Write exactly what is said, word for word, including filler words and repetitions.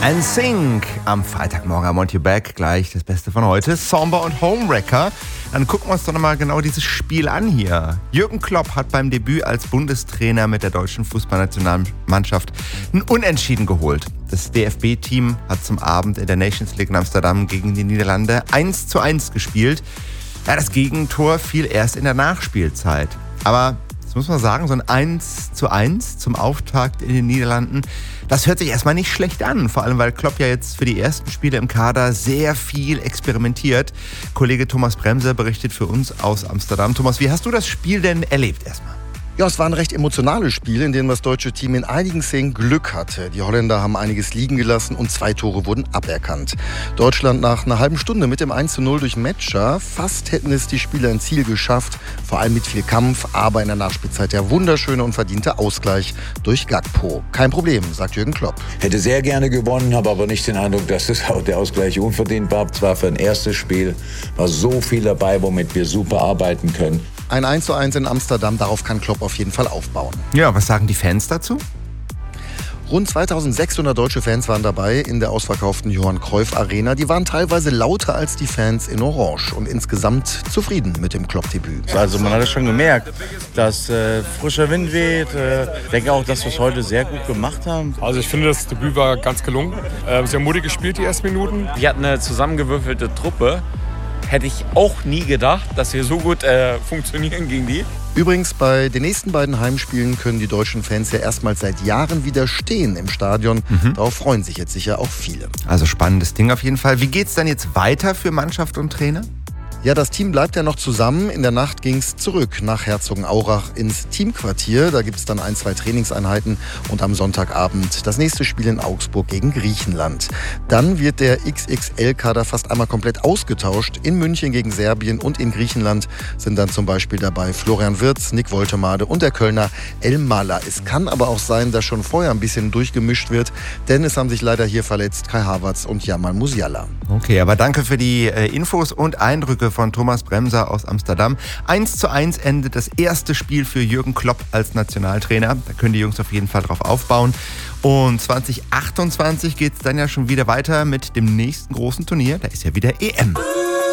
N Sync am Freitagmorgen am Want You Back. Gleich das Beste von heute. Samba und Homewrecker. Dann gucken wir uns doch nochmal genau dieses Spiel an hier. Jürgen Klopp hat beim Debüt als Bundestrainer mit der deutschen Fußballnationalmannschaft ein Unentschieden geholt. Das D F B-Team hat zum Abend in der Nations League in Amsterdam gegen die Niederlande eins zu eins gespielt. Ja, das Gegentor fiel erst in der Nachspielzeit. Aber das muss man sagen, so ein eins zu eins zum Auftakt in den Niederlanden, das hört sich erstmal nicht schlecht an. Vor allem, weil Klopp ja jetzt für die ersten Spiele im Kader sehr viel experimentiert. Kollege Thomas Bremser berichtet für uns aus Amsterdam. Thomas, wie hast du das Spiel denn erlebt erstmal? Ja, es war ein recht emotionales Spiel, in dem das deutsche Team in einigen Szenen Glück hatte. Die Holländer haben einiges liegen gelassen und zwei Tore wurden aberkannt. Deutschland nach einer halben Stunde mit dem eins zu null durch Metscher. Fast hätten es die Spieler ins Ziel geschafft, vor allem mit viel Kampf, aber in der Nachspielzeit der wunderschöne und verdiente Ausgleich durch Gakpo. Kein Problem, sagt Jürgen Klopp. Hätte sehr gerne gewonnen, habe aber nicht den Eindruck, dass es auch der Ausgleich unverdient war. Zwar für ein erstes Spiel war so viel dabei, womit wir super arbeiten können. Ein eins zu eins in Amsterdam, darauf kann Klopp auf jeden Fall aufbauen. Ja, was sagen die Fans dazu? Rund zweitausendsechshundert deutsche Fans waren dabei in der ausverkauften Johann Cruyff Arena. Die waren teilweise lauter als die Fans in Orange und insgesamt zufrieden mit dem Klopp-Debüt. Also man hat es schon gemerkt, dass äh, frischer Wind weht. Ich äh, denke auch, dass wir es heute sehr gut gemacht haben. Also ich finde, das Debüt war ganz gelungen. Äh, sehr mutig gespielt, die ersten Minuten. Wir hatten eine zusammengewürfelte Truppe. Hätte ich auch nie gedacht, dass wir so gut äh, funktionieren gegen die. Übrigens, bei den nächsten beiden Heimspielen können die deutschen Fans ja erstmals seit Jahren wieder stehen im Stadion. Mhm. Darauf freuen sich jetzt sicher auch viele. Also spannendes Ding auf jeden Fall. Wie geht's dann jetzt weiter für Mannschaft und Trainer? Ja, das Team bleibt ja noch zusammen. In der Nacht ging es zurück nach Herzogenaurach ins Teamquartier. Da gibt es dann ein, zwei Trainingseinheiten und am Sonntagabend das nächste Spiel in Augsburg gegen Griechenland. Dann wird der X X L-Kader fast einmal komplett ausgetauscht. In München gegen Serbien und in Griechenland sind dann zum Beispiel dabei Florian Wirtz, Nick Woltemade und der Kölner El Mala. Es kann aber auch sein, dass schon vorher ein bisschen durchgemischt wird, denn es haben sich leider hier verletzt Kai Havertz und Jamal Musiala. Okay, aber danke für die äh, Infos und Eindrücke von Thomas Bremser aus Amsterdam. eins zu eins endet das erste Spiel für Jürgen Klopp als Nationaltrainer. Da können die Jungs auf jeden Fall drauf aufbauen. Und zwanzig achtundzwanzig geht es dann ja schon wieder weiter mit dem nächsten großen Turnier. Da ist ja wieder E M.